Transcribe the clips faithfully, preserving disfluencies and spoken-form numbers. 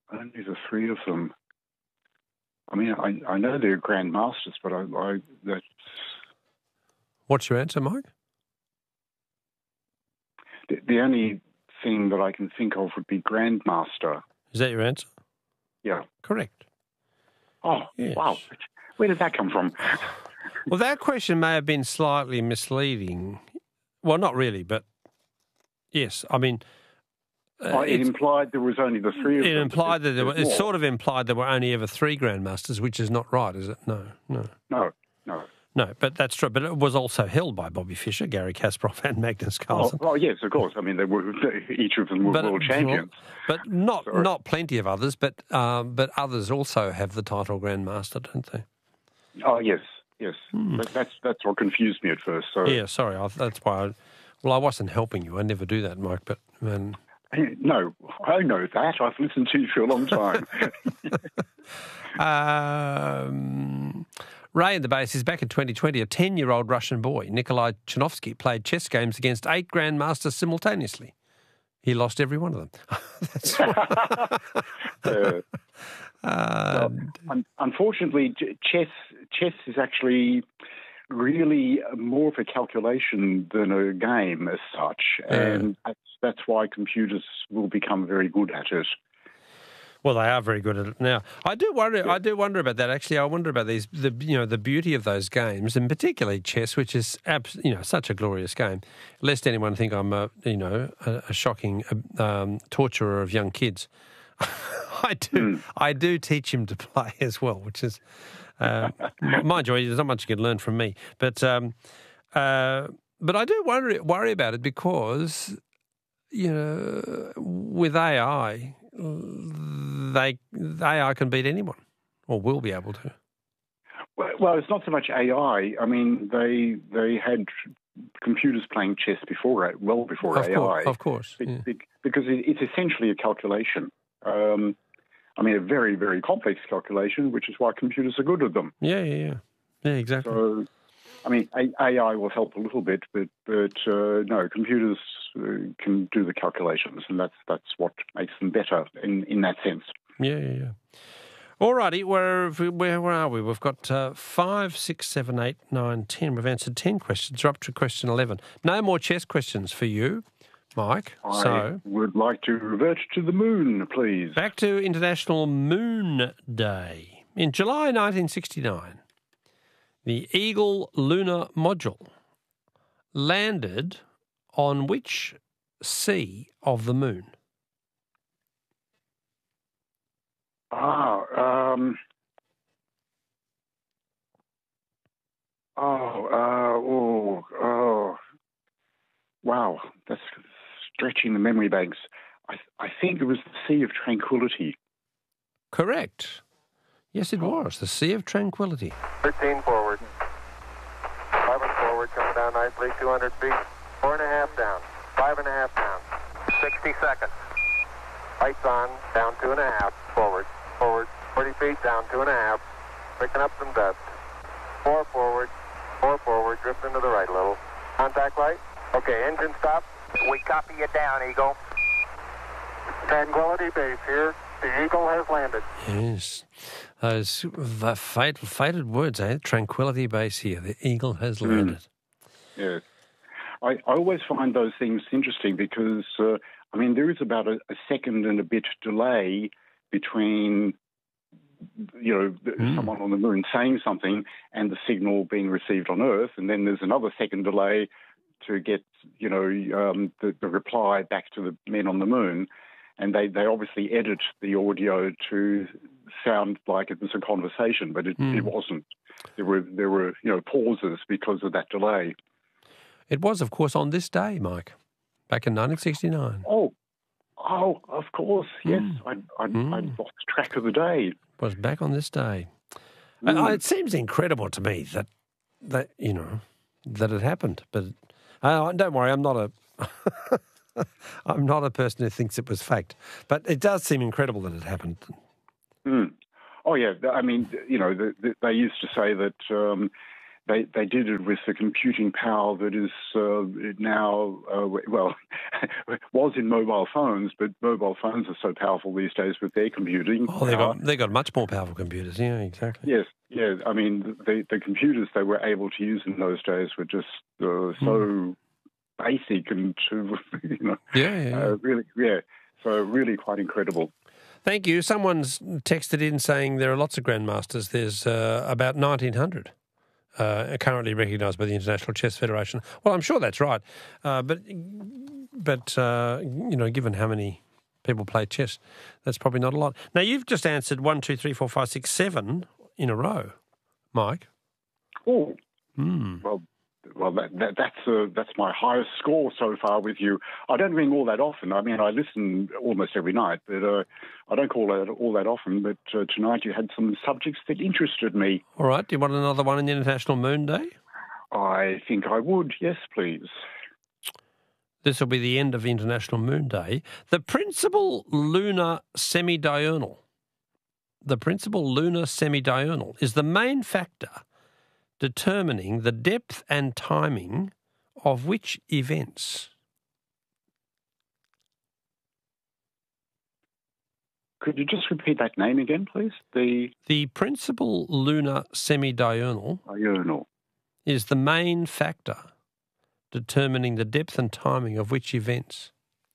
only the three of them. I mean, I, I know they're grandmasters, but I, I that's... What's your answer, Mike? The, the only thing that I can think of would be grandmaster. Is that your answer? Yeah. Correct. Oh, yes. Wow. Where did that come from? Well, that question may have been slightly misleading. Well, not really, but yes. I mean... Uh, oh, it implied there was only the three of it them. Implied that there were, it more. sort of implied there were only ever three grandmasters, which is not right, is it? No, no. No, no. No, but that's true. But it was also held by Bobby Fischer, Gary Kasparov and Magnus Carlsen. Oh, oh yes, of course. I mean, they were each of them were but, world champions. Well, but not Sorry. not plenty of others, but um, but others also have the title grandmaster, don't they? Oh, yes, yes. Hmm. But that's that's what confused me at first. So yeah, sorry. I, that's why. I, well, I wasn't helping you. I never do that, Mike. But um, no, I know that. I've listened to you for a long time. um, Ray in the base is back in twenty twenty. A ten-year-old Russian boy, Nikolai Chanovsky, played chess games against eight grandmasters simultaneously. He lost every one of them. That's uh, well, un- unfortunately, chess chess is actually really more of a calculation than a game as such, and uh, that's, that's why computers will become very good at it. Well, they are very good at it now. I do wonder. Yeah. I do wonder about that. Actually, I wonder about these. The you know the beauty of those games, and particularly chess, which is abs- you know such a glorious game. Lest anyone think I'm a you know a, a shocking um, torturer of young kids. I do. Mm. I do teach him to play as well, which is uh, mind you, there's not much you can learn from me. But um, uh, but I do worry worry about it because you know with A I. They A I can beat anyone, or will be able to. Well, well, it's not so much A I. I mean, they they had computers playing chess before, well before of A I. Course, of course, be, yeah. because it's essentially a calculation. Um, I mean, a very very complex calculation, which is why computers are good at them. Yeah, yeah, yeah, yeah, exactly. So, I mean, A I will help a little bit, but but uh, no, computers uh, can do the calculations, and that's that's what makes them better in, in that sense. Yeah, yeah, yeah. All righty, where, where where are we? We've got uh, five, six, seven, eight, nine, ten. We've answered ten questions. We're up to question eleven. No more chess questions for you, Mike. I so would like to revert to the moon, please. Back to International Moon Day in July nineteen sixty-nine. The Eagle lunar module landed on which sea of the moon? Ah, um, oh, uh, oh, oh, wow, that's stretching the memory banks. I, I think it was the Sea of Tranquility. Correct. Yes, it was. The Sea of Tranquility. thirteen forward. eleven forward, coming down nicely, two hundred feet. Four and a half down. Five and a half down. sixty seconds. Lights on, down two and a half. Forward. Forward. forty feet, down two and a half. Picking up some dust. Four forward. Four forward. Drift into the right a little. Contact light. Okay, engine stop. We copy you down, Eagle. Tranquility Base here. The Eagle has landed. Yes. Those the fate, fated words, eh? Tranquility Base here. The Eagle has landed. Mm. Yes. I, I always find those things interesting because, uh, I mean, there is about a, a second and a bit delay between, you know, mm. someone on the moon saying something and the signal being received on Earth. And then there's another second delay to get, you know, um, the, the reply back to the men on the moon. And they, they obviously edit the audio to sound like it was a conversation, but it, mm. it wasn't. There were, there were, you know, pauses because of that delay. It was, of course, on this day, Mike, back in nineteen sixty-nine. Oh, oh, of course, yes. Mm. I, I, mm. I lost track of the day. It was back on this day. Mm. Uh, it seems incredible to me that, that you know, that it happened. But uh, don't worry, I'm not a... I'm not a person who thinks it was fact, but it does seem incredible that it happened. Mm. Oh, yeah. I mean, you know, the, the, they used to say that um, they they did it with the computing power that is uh, now uh, well was in mobile phones, but mobile phones are so powerful these days with their computing. Oh, they got they got much more powerful computers. Yeah, exactly. Yes, yeah. I mean, the the computers they were able to use in those days were just uh, so mm. basic and to you know yeah, yeah, yeah. Uh, really yeah. So really quite incredible. Thank you. Someone's texted in saying there are lots of grandmasters. There's uh, about nineteen hundred. Uh, currently recognised by the International Chess Federation. Well, I'm sure that's right, uh, but but uh, you know, given how many people play chess, that's probably not a lot. Now, you've just answered one, two, three, four, five, six, seven in a row, Mike. Oh, mm. well, well, that, that, that's uh, that's my highest score so far with you. I don't ring all that often. I mean, I listen almost every night, but uh, I don't call that all that often. But uh, tonight you had some subjects that interested me. All right. Do you want another one in the International Moon Day? I think I would. Yes, please. This will be the end of International Moon Day. The principal lunar semidiurnal, the principal lunar semidiurnal is the main factor determining the depth and timing of which events? Could you just repeat that name again, please? The the principal lunar semidiurnal diurnal is the main factor determining the depth and timing of which events?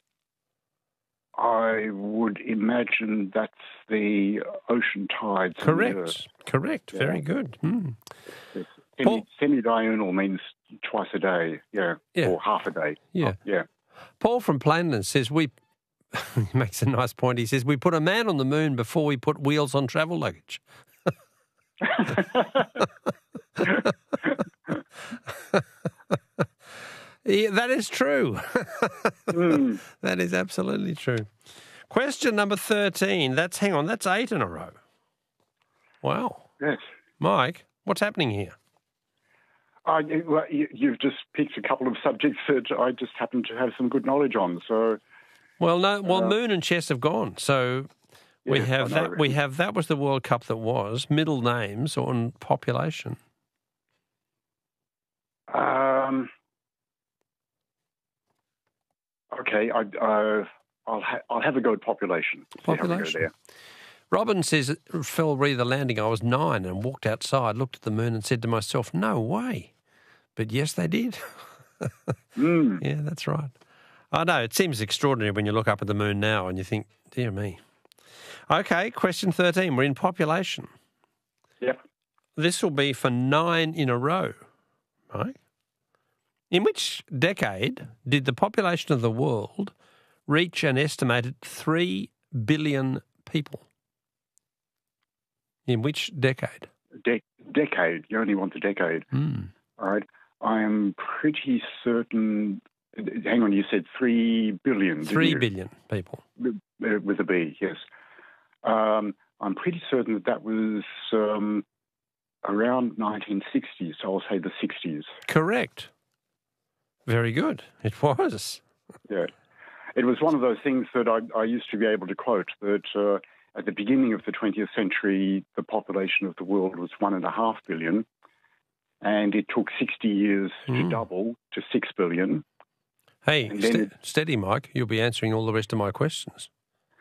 I would imagine that's the ocean tides. Correct. Correct. Yeah. Very good. Hmm. Semi, semi-diurnal means twice a day, yeah, yeah. or half a day. Yeah. Oh, yeah. Paul from Plainland says we, he makes a nice point, he says, we put a man on the moon before we put wheels on travel luggage. Yeah, that is true. mm. That is absolutely true. Question number thirteen. That's, hang on, that's eight in a row. Wow. Yes. Mike, what's happening here? Uh, you, well, you, you've just picked a couple of subjects that I just happen to have some good knowledge on. So, well, no, well, uh, moon and chess have gone. So we yes, have that. We have that was the World Cup that was middle names on population. Um. Okay, I, uh, I'll ha- I'll have a go at population. Population. Go Robin says it fell re the landing. I was nine and walked outside, looked at the moon, and said to myself, "No way." But yes, they did. mm. Yeah, that's right. I know it seems extraordinary when you look up at the moon now and you think, "Dear me." Okay, question thirteen. We're in population. Yep. This will be for nine in a row, right? In which decade did the population of the world reach an estimated three billion people? In which decade? De- decade. You only want the decade. Mm. All right. I am pretty certain. Hang on, you said three billion. Three didn't you? billion people. With a B, yes. Um, I'm pretty certain that that was um, around nineteen sixty, so I'll say the sixties. Correct. Very good. It was. Yeah. It was one of those things that I, I used to be able to quote, that uh, at the beginning of the twentieth century, the population of the world was one and a half billion, and it took sixty years mm. to double to six billion. Hey, st- it... steady, Mike. You'll be answering all the rest of my questions.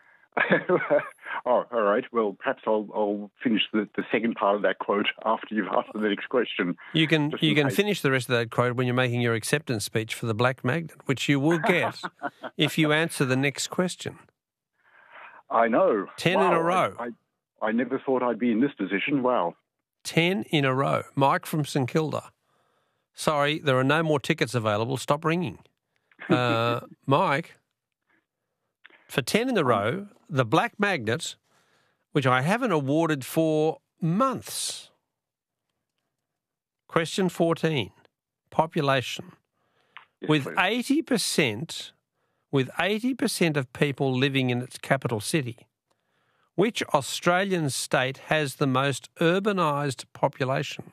Oh, all right. Well, perhaps I'll, I'll finish the, the second part of that quote after you've asked the next question. You can you can case. finish the rest of that quote when you're making your acceptance speech for the Black Magnet, which you will get if you answer the next question. I know. Ten wow. in a row. I, I, I never thought I'd be in this position. Wow. Ten in a row. Mike from St Kilda. Sorry, there are no more tickets available. Stop ringing. Uh, Mike, for ten in a row, the Black Magnet, which I haven't awarded for months. Question fourteen, population. Yes, with please. eighty percent, with eighty percent of people living in its capital city, which Australian state has the most urbanised population?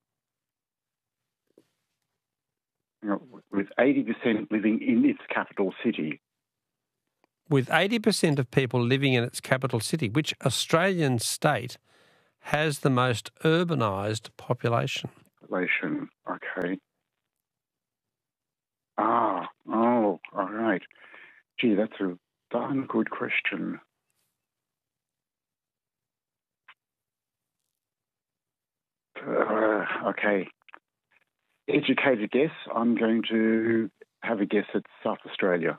You know, with eighty percent living in its capital city. With eighty percent of people living in its capital city, which Australian state has the most urbanised population? population. Okay. Ah, oh, all right. Gee, that's a darn good question. Uh, okay. Educated guess. I'm going to have a guess at South Australia.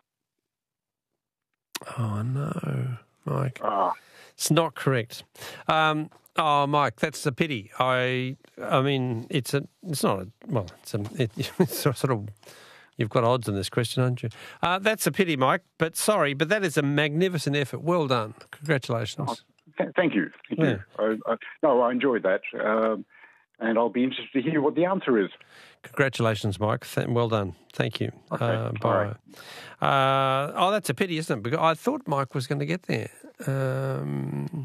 Oh, no, Mike. Ah. It's not correct. Um, oh, Mike, that's a pity. I I mean, it's a, it's not a, well, it's, a, it, it's sort of, you've got odds in this question, haven't you? Uh, that's a pity, Mike, but sorry, but that is a magnificent effort. Well done. Congratulations. Oh, th- thank you. Thank Yeah. you. I, I, no, I enjoyed that. Um, and I'll be interested to hear what the answer is. Congratulations, Mike. Th- well done. Thank you. Okay. Uh, All bye. right. Uh, oh, that's a pity, isn't it? Because I thought Mike was going to get there. Um,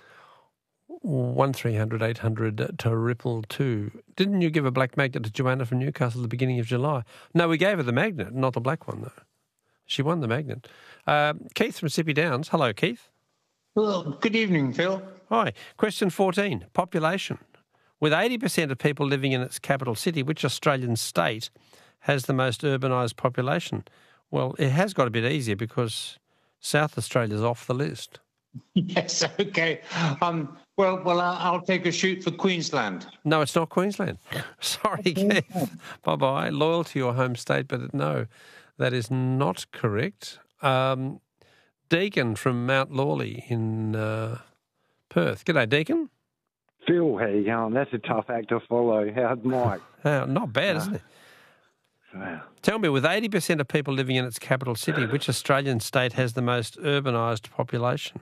one three hundred eight hundred to Ripple two. Didn't you give a black magnet to Joanna from Newcastle at the beginning of July? No, we gave her the magnet, not the black one, though. She won the magnet. Uh, Keith from Sippy Downs. Hello, Keith. Well, good evening, Phil. Hi. Question fourteen. Population. With eighty percent of people living in its capital city, which Australian state has the most urbanised population? Well, it has got a bit easier because South Australia's off the list. Yes, okay. Um, well, well, I'll I'll take a shoot for Queensland. No, it's not Queensland. Sorry, Keith. Bye-bye. Loyal to your home state, but no, that is not correct. Um, Deacon from Mount Lawley in uh, Perth. G'day, Deacon. Phil, how you going? That's a tough act to follow. How's Mike? Oh, not bad, isn't it? Wow. Tell me, with eighty percent of people living in its capital city, which Australian state has the most urbanised population?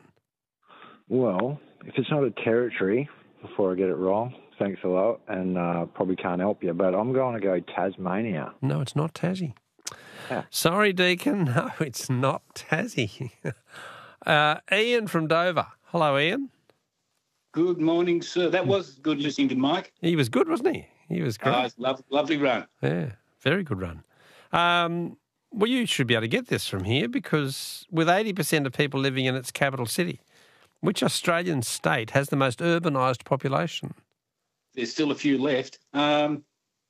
Well, if it's not a territory, before I get it wrong, thanks a lot, and uh, probably can't help you, but I'm going to go Tasmania. No, it's not Tassie. Yeah. Sorry, Deacon. No, it's not Tassie. uh, Ian from Dover. Hello, Ian. Good morning, sir. That was good listening to Mike. He was good, wasn't he? He was great. Uh, love, lovely run. Yeah, very good run. Um, well, you should be able to get this from here because with eighty percent of people living in its capital city, which Australian state has the most urbanised population? There's still a few left. Um,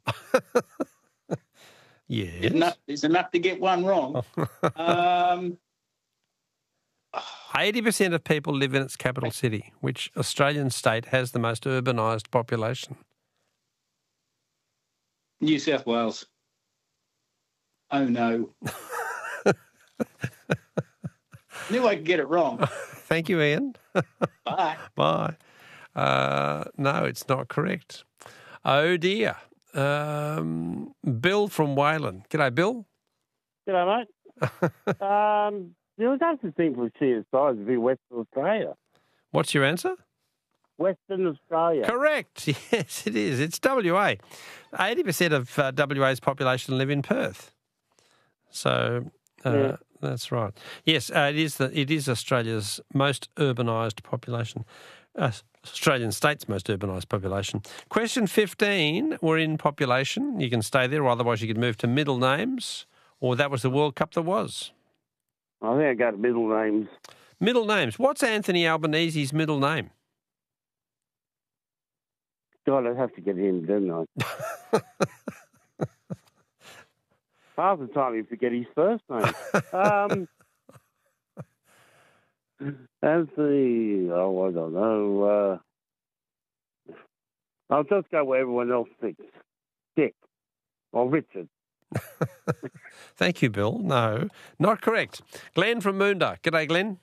yes. There's enough, there's enough to get one wrong. um, eighty percent of people live in its capital city, which Australian state has the most urbanised population? New South Wales. Oh, no. Knew I could get it wrong. Thank you, Ian. Bye. Bye. Uh, no, it's not correct. Oh, dear. Um, Bill from Wayland. G'day, Bill. G'day, mate. um, the doesn't seem to see the size of Western Australia. What's your answer? Western Australia. Correct. Yes, it is. It's W A. eighty percent of uh, W A's population live in Perth. So uh, Yeah. that's right. Yes, uh, it is the, it is Australia's most urbanised population. Uh, Australian state's most urbanised population. Question fifteen, we're in population. You can stay there, or otherwise you could move to middle names, or that was the World Cup that was. I think I got middle names. Middle names. What's Anthony Albanese's middle name? God, I'd have to get him, didn't I? Half the time you forget his first name. Um, Anthony, oh, I don't know. Uh, I'll just go where everyone else thinks. Dick or Richard. Thank you, Bill. No, not correct. Glenn from Moondah. G'day, Glenn.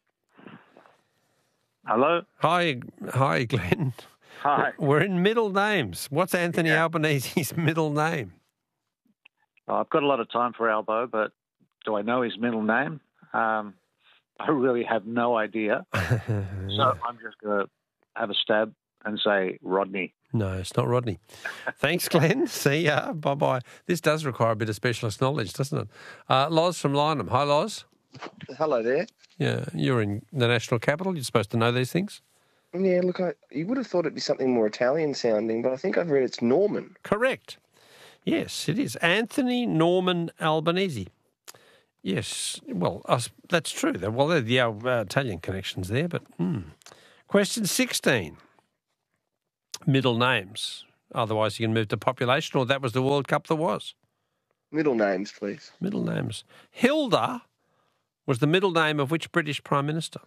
Hello. Hi, hi, Glenn. Hi. We're in middle names. What's Anthony Yeah. Albanese's middle name? I've got a lot of time for Albo, but do I know his middle name? Um, I really have no idea. So I'm just going to have a stab and say Rodney. No, it's not Rodney. Thanks, Glenn. See ya. Bye-bye. This does require a bit of specialist knowledge, doesn't it? Uh, Loz from Lynham. Hi, Loz. Hello there. Yeah, you're in the national capital. You're supposed to know these things. Yeah, look, I, you would have thought it'd be something more Italian sounding, but I think I've read it's Norman. Correct. Yes, it is. Anthony Norman Albanese. Yes, well, uh, that's true. Well, there are the uh, Italian connections there, but... Hmm. Question sixteen. Middle names. Otherwise, you can move to population, or that was the World Cup there was. Middle names, please. Middle names. Hilda was the middle name of which British Prime Minister?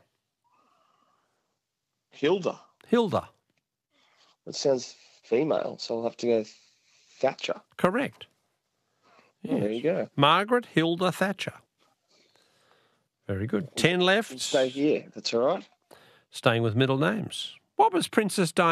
Hilda. Hilda. That sounds female, so I'll have to go Thatcher. Correct. Oh, there you go. Margaret Hilda Thatcher. Very good. Ten left. Stay here. That's all right. Staying with middle names. What was Princess Diana?